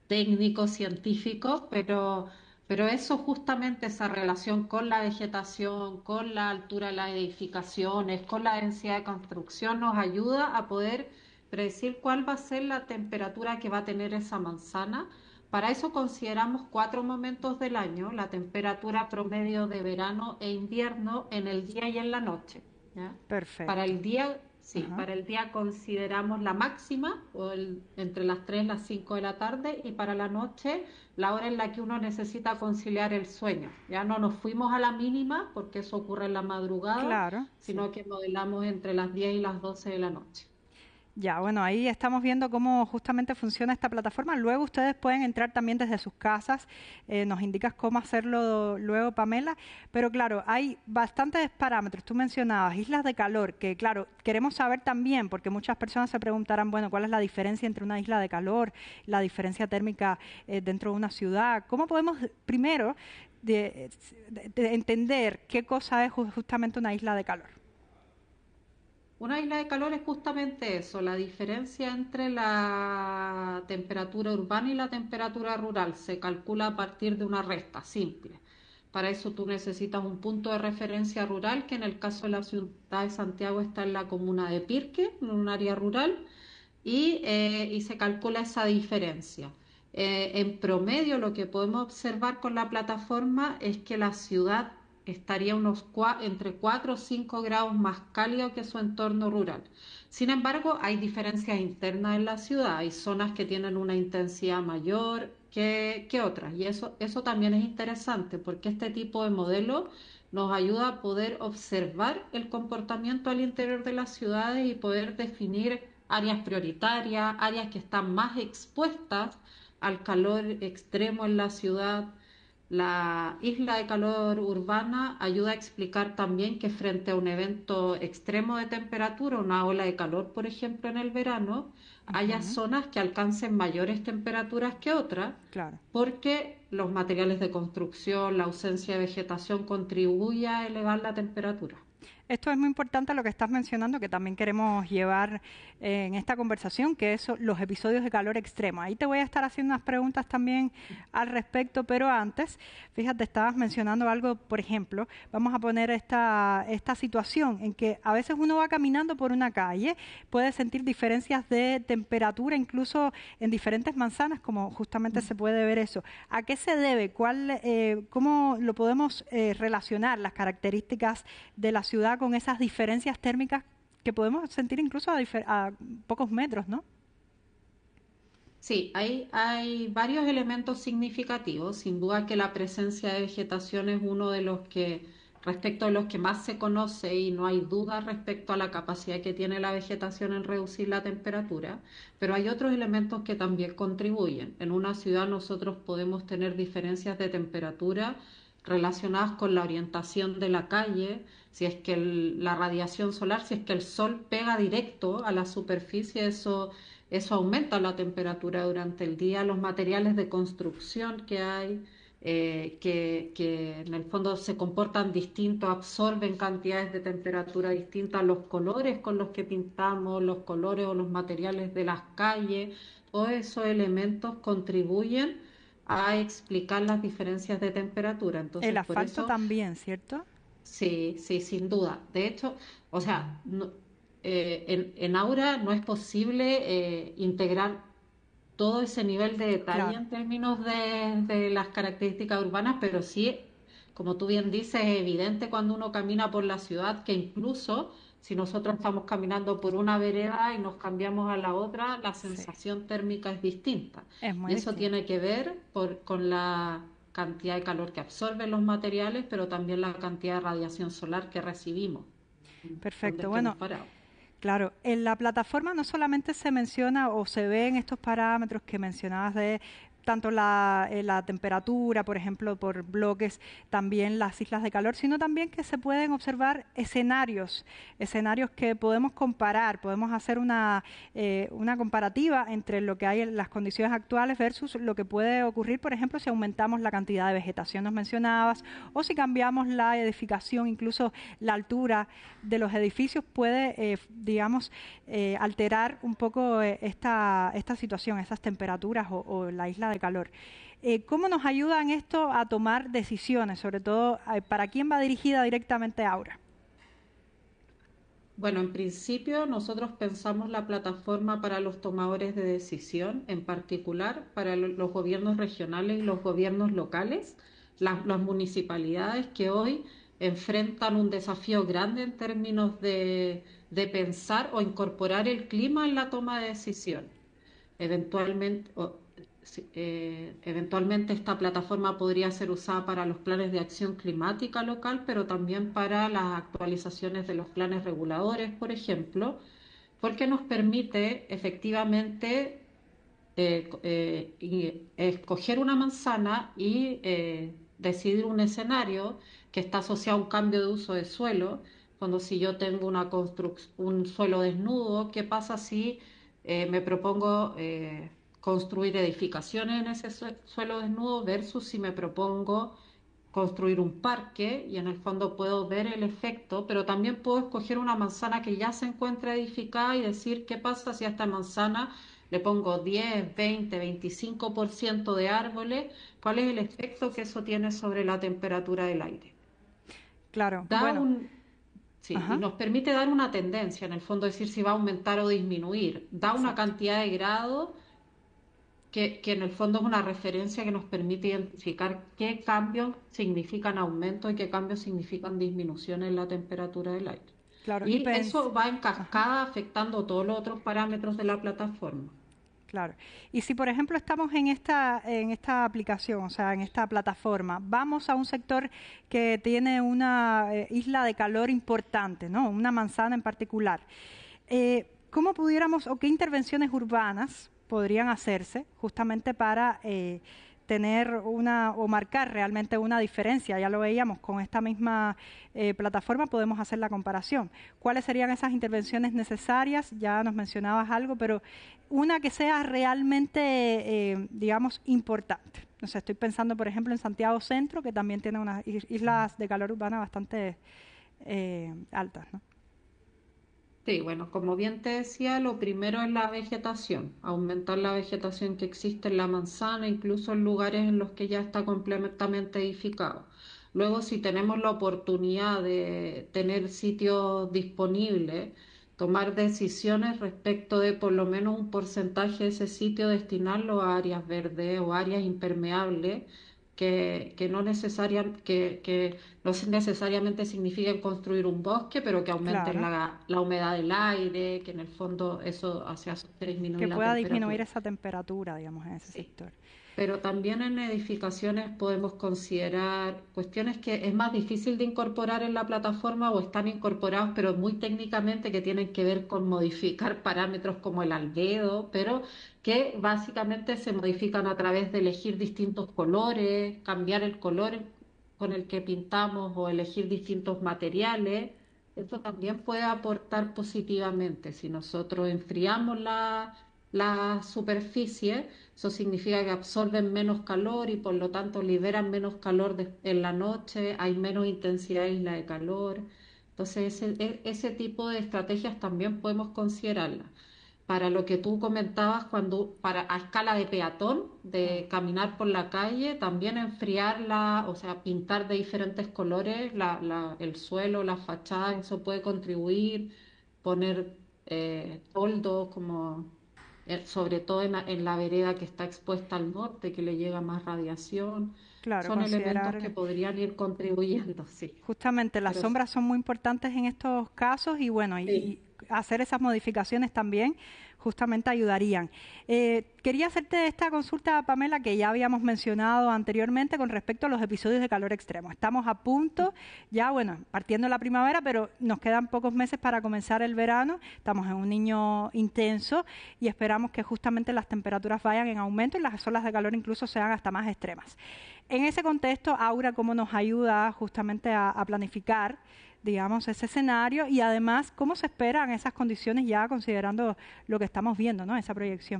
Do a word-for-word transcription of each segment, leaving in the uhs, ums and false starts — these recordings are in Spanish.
técnicos, científicos, pero, pero eso justamente, esa relación con la vegetación, con la altura de las edificaciones, con la densidad de construcción, nos ayuda a poder predecir cuál va a ser la temperatura que va a tener esa manzana. Para eso consideramos cuatro momentos del año: la temperatura promedio de verano e invierno en el día y en la noche. ¿Ya? Para Perfecto. el día, sí, Ajá. para el día consideramos la máxima, o el- entre las tres y las cinco de la tarde, y para la noche la hora en la que uno necesita conciliar el sueño. Ya no nos fuimos a la mínima, porque eso ocurre en la madrugada, Claro, sí. sino que modelamos entre las diez y las doce de la noche. Ya, bueno, ahí estamos viendo cómo justamente funciona esta plataforma. Luego ustedes pueden entrar también desde sus casas. Eh, nos indicas cómo hacerlo luego, Pamela. Pero claro, hay bastantes parámetros. Tú mencionabas islas de calor, que claro, queremos saber también, porque muchas personas se preguntarán, bueno, ¿cuál es la diferencia entre una isla de calor, la diferencia térmica eh, dentro de una ciudad? ¿Cómo podemos primero de, de- de entender qué cosa es ju- justamente una isla de calor? Una isla de calor es justamente eso, la diferencia entre la temperatura urbana y la temperatura rural. Se calcula a partir de una resta simple. Para eso tú necesitas un punto de referencia rural, que en el caso de la ciudad de Santiago está en la comuna de Pirque, en un área rural, y, eh, y se calcula esa diferencia. Eh, en promedio, lo que podemos observar con la plataforma es que la ciudad estaría unos cua entre cuatro o cinco grados más cálido que su entorno rural. Sin embargo, hay diferencias internas en la ciudad. Hay zonas que tienen una intensidad mayor que, que otras, y eso, eso también es interesante, porque este tipo de modelo nos ayuda a poder observar el comportamiento al interior de las ciudades y poder definir áreas prioritarias, áreas que están más expuestas al calor extremo en la ciudad. La isla de calor urbana ayuda a explicar también que frente a un evento extremo de temperatura, una ola de calor, por ejemplo, en el verano, haya Ujú, zonas que alcancen mayores temperaturas que otras, claro. porque los materiales de construcción, la ausencia de vegetación contribuye a elevar la temperatura. Esto es muy importante lo que estás mencionando, que también queremos llevar eh, en esta conversación, que es los episodios de calor extremo. Ahí te voy a estar haciendo unas preguntas también al respecto, pero antes, fíjate, estabas mencionando algo, por ejemplo, vamos a poner esta, esta situación en que a veces uno va caminando por una calle, puede sentir diferencias de temperatura, incluso en diferentes manzanas, como justamente se puede ver eso. ¿A qué se debe? ¿Cuál, eh, ¿Cómo lo podemos eh, relacionar las características de la ciudad con esas diferencias térmicas que podemos sentir incluso a, a pocos metros, ¿no? Sí, hay, hay varios elementos significativos. Sin duda que la presencia de vegetación es uno de los que, respecto a los que más se conoce, y no hay duda respecto a la capacidad que tiene la vegetación en reducir la temperatura, pero hay otros elementos que también contribuyen. En una ciudad nosotros podemos tener diferencias de temperatura relacionadas con la orientación de la calle, si es que el- la radiación solar, si es que el sol pega directo a la superficie, eso eso aumenta la temperatura durante el día. Los materiales de construcción que hay, eh, que, que en el fondo se comportan distintos, absorben cantidades de temperatura distintas, los colores con los que pintamos, los colores o los materiales de las calles, todos esos elementos contribuyen a explicar las diferencias de temperatura. El Entonces, por asfalto eso, también, ¿cierto? sí, sí, sin duda. De hecho, o sea, no- eh, en, en Aura no es posible eh, integrar todo ese nivel de detalle Claro. en términos de, de las características urbanas, pero sí, como tú bien dices, es evidente cuando uno camina por la ciudad que incluso si nosotros estamos caminando por una vereda y nos cambiamos a la otra, la Sí, sensación térmica es distinta. es Y muy eso distinto. tiene que ver por, con la cantidad de calor que absorben los materiales, pero también la cantidad de radiación solar que recibimos, donde Perfecto. estemos Bueno, parados. claro, en la plataforma no solamente se menciona o se ven estos parámetros que mencionabas de tanto la, eh, la temperatura, por ejemplo, por bloques, también las islas de calor, sino también que se pueden observar escenarios, escenarios que podemos comparar, podemos hacer una, eh, una comparativa entre lo que hay en las condiciones actuales versus lo que puede ocurrir, por ejemplo, si aumentamos la cantidad de vegetación, nos mencionabas, o si cambiamos la edificación, incluso la altura de los edificios puede, eh, digamos, eh, alterar un poco eh, esta, esta situación, estas temperaturas o, o la isla de de calor. Eh, ¿Cómo nos ayuda en esto a tomar decisiones? Sobre todo, eh, ¿para quién va dirigida directamente Aura? Bueno, en principio nosotros pensamos la plataforma para los tomadores de decisión, en particular para lo- los gobiernos regionales y los gobiernos locales, las, las municipalidades que hoy enfrentan un desafío grande en términos de, de pensar o incorporar el clima en la toma de decisión. Eventualmente, o, si- eh, eventualmente esta plataforma podría ser usada para los planes de acción climática local, pero también para las actualizaciones de los planes reguladores, por ejemplo, porque nos permite efectivamente eh, eh, y escoger una manzana y eh, decidir un escenario que está asociado a un cambio de uso de suelo. Cuando si yo tengo una construc- un suelo desnudo, ¿qué pasa si eh, me propongo eh, construir edificaciones en ese sue- suelo desnudo versus si me propongo construir un parque y en el fondo puedo ver el efecto, pero también puedo escoger una manzana que ya se encuentra edificada y decir qué pasa si a esta manzana le pongo diez, veinte, veinticinco por ciento de árboles, cuál es el efecto que eso tiene sobre la temperatura del aire. Claro, Da bueno, un, sí, y ajá, nos permite dar una tendencia, en el fondo decir si va a aumentar o disminuir. Da una exacto. cantidad de grados que, que en el fondo es una referencia que nos permite identificar qué cambios significan aumento y qué cambios significan disminución en la temperatura del aire. Claro, y Y pens eso va en ajá, cascada afectando todos los otros parámetros de la plataforma. claro. Y si, por ejemplo, estamos en esta, en esta aplicación, o sea, en esta plataforma, vamos a un sector que tiene una eh, isla de calor importante, ¿no? Una manzana en particular. Eh, ¿Cómo pudiéramos o qué intervenciones urbanas podrían hacerse justamente para eh, tener una o marcar realmente una diferencia? Ya lo veíamos con esta misma eh, plataforma, podemos hacer la comparación. ¿Cuáles serían esas intervenciones necesarias? Ya nos mencionabas algo, pero una que sea realmente, eh, digamos, importante. No sé, estoy pensando, por ejemplo, en Santiago Centro, que también tiene unas islas de calor urbana bastante eh, altas, ¿no? Sí, bueno, como bien te decía, lo primero es la vegetación, aumentar la vegetación que existe en la manzana, incluso en lugares en los que ya está completamente edificado. Luego, si tenemos la oportunidad de tener sitios disponibles, tomar decisiones respecto de por lo menos un porcentaje de ese sitio, destinarlo a áreas verdes o áreas impermeables que, que no necesaria, que, que no necesariamente significan construir un bosque, pero que aumenten Claro. la, la humedad del aire, que en el fondo eso hace disminuir Que la pueda disminuir temperatura. esa temperatura, digamos, en ese Sí. sector. Pero también en edificaciones podemos considerar cuestiones que es más difícil de incorporar en la plataforma o están incorporados, pero muy técnicamente que tienen que ver con modificar parámetros como el albedo, pero que básicamente se modifican a través de elegir distintos colores, cambiar el color con el que pintamos o elegir distintos materiales. Eso también puede aportar positivamente. Si nosotros enfriamos la, la superficie, eso significa que absorben menos calor y por lo tanto liberan menos calor de- en la noche, hay menos intensidad de isla de calor. Entonces, ese, e- ese tipo de estrategias también podemos considerarlas. Para lo que tú comentabas, cuando para a escala de peatón, Mm. de caminar por la calle, también enfriarla, o sea, pintar de diferentes colores la, la- el suelo, la fachada, eso puede contribuir, poner eh, toldos como eh, sobre todo en la, en la vereda que está expuesta al norte, que le llega más radiación, Claro, son elementos que considerar podrían ir contribuyendo, sí. justamente las Pero sombras son muy importantes en estos casos y bueno, y, sí, y hacer esas modificaciones también justamente ayudarían. Eh, quería hacerte esta consulta, Pamela, que ya habíamos mencionado anteriormente con respecto a los episodios de calor extremo. Estamos a punto, ya bueno, partiendo la primavera, pero nos quedan pocos meses para comenzar el verano. Estamos en un niño intenso y esperamos que justamente las temperaturas vayan en aumento y las olas de calor incluso sean hasta más extremas. En ese contexto, Aura, ¿cómo nos ayuda justamente a, a planificar, digamos, ese escenario y además cómo se esperan esas condiciones ya considerando lo que estamos viendo, ¿no? Esa proyección.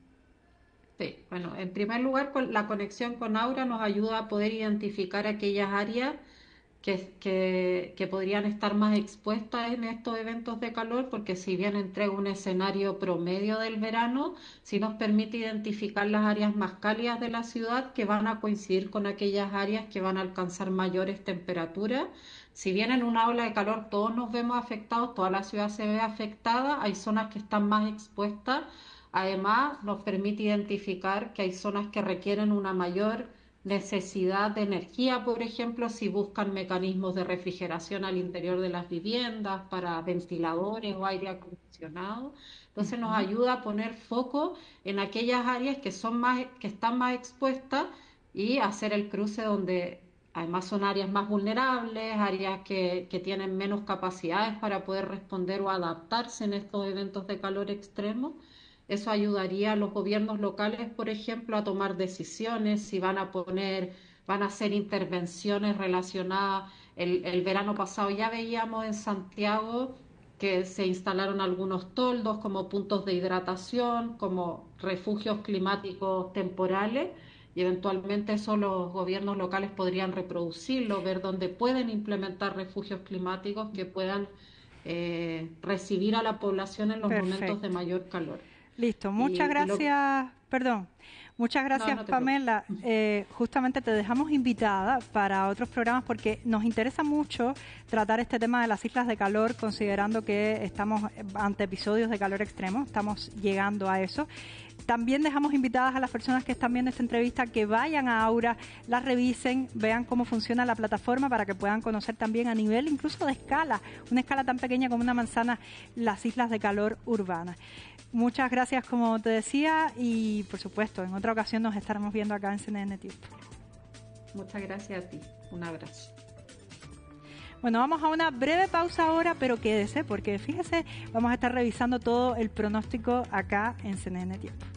sí. Bueno, en primer lugar, con la conexión con Aura nos ayuda a poder identificar aquellas áreas que, que, que podrían estar más expuestas en estos eventos de calor, porque si bien entrega un escenario promedio del verano, sí nos permite identificar las áreas más cálidas de la ciudad que van a coincidir con aquellas áreas que van a alcanzar mayores temperaturas. Si bien en una ola de calor todos nos vemos afectados, toda la ciudad se ve afectada, hay zonas que están más expuestas. Además, nos permite identificar que hay zonas que requieren una mayor necesidad de energía, por ejemplo, si buscan mecanismos de refrigeración al interior de las viviendas para ventiladores o aire acondicionado. Entonces nos Ujú. ayuda a poner foco en aquellas áreas que son más, que están más expuestas y hacer el cruce donde además son áreas más vulnerables, áreas que, que tienen menos capacidades para poder responder o adaptarse en estos eventos de calor extremo. Eso ayudaría a los gobiernos locales, por ejemplo, a tomar decisiones, si van a poner, van a hacer intervenciones relacionadas. El, el verano pasado ya veíamos en Santiago que se instalaron algunos toldos como puntos de hidratación, como refugios climáticos temporales, y eventualmente eso los gobiernos locales podrían reproducirlo, ver dónde pueden implementar refugios climáticos que puedan eh, recibir a la población en los momentos de Perfecto. mayor calor. Listo, muchas Y, y lo, gracias, perdón, muchas no, gracias no te preocupes. Pamela. Eh, justamente te dejamos invitada para otros programas porque nos interesa mucho tratar este tema de las islas de calor, considerando que estamos ante episodios de calor extremo, estamos llegando a eso. También dejamos invitadas a las personas que están viendo esta entrevista que vayan a Aura, la revisen, vean cómo funciona la plataforma para que puedan conocer también a nivel incluso de escala, una escala tan pequeña como una manzana, las islas de calor urbanas. Muchas gracias, como te decía, y por supuesto, en otra ocasión nos estaremos viendo acá en C N N Tiempo. Muchas gracias a ti. Un abrazo. Bueno, vamos a una breve pausa ahora, pero quédese porque fíjese, vamos a estar revisando todo el pronóstico acá en C N N Tiempo.